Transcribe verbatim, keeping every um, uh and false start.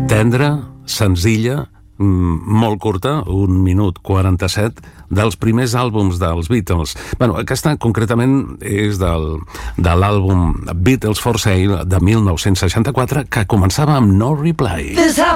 tendra, senzilla, molt curta, un minut quaranta-set, dels primers àlbums dels Beatles. Bueno, aquesta concretament és del, de l'àlbum Beatles for Sale de mil nou-cents seixanta-quatre, que començava amb No Reply.